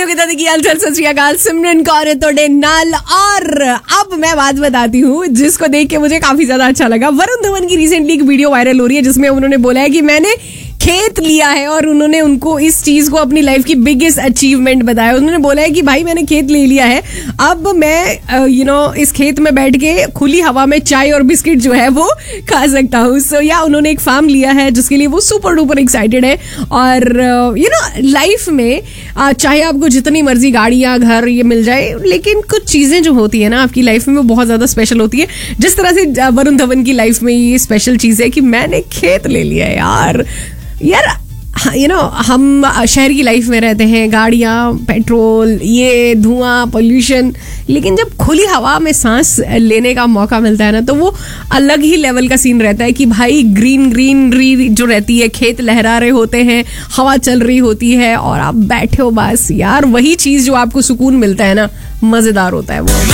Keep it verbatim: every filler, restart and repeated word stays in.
सोने की दादी की हालचाल सत श्री अकाल सिमरन कौर तोड़े नाल। और अब मैं बात बताती हूँ जिसको देख के मुझे काफी ज्यादा अच्छा लगा। वरुण धवन की रिसेंटली एक वीडियो वायरल हो रही है जिसमें उन्होंने बोला है कि मैंने खेत लिया है और उन्होंने उनको इस चीज को अपनी लाइफ की बिगेस्ट अचीवमेंट बताया। उन्होंने बोला है कि भाई मैंने खेत ले लिया है, अब मैं यू नो इस खेत में बैठ के खुली हवा में चाय और बिस्किट जो है वो खा सकता हूँ। सो या उन्होंने एक फार्म लिया है जिसके लिए वो सुपर डुपर एक्साइटेड है। और यू नो लाइफ में uh, चाहे आपको जितनी मर्जी गाड़ियां घर ये मिल जाए, लेकिन कुछ चीजें जो होती है ना आपकी लाइफ में वो बहुत ज्यादा स्पेशल होती है। जिस तरह से वरुण धवन की लाइफ में ये स्पेशल चीज है कि मैंने खेत ले लिया है। यार यार यू नो हम शहर की लाइफ में रहते हैं, गाड़ियाँ, पेट्रोल, ये धुआं, पोल्यूशन, लेकिन जब खुली हवा में सांस लेने का मौका मिलता है ना तो वो अलग ही लेवल का सीन रहता है कि भाई ग्रीन ग्रीनरी जो रहती है, खेत लहरा रहे होते हैं, हवा चल रही होती है और आप बैठे हो, बस यार वही चीज़ जो आपको सुकून मिलता है ना, मज़ेदार होता है वो।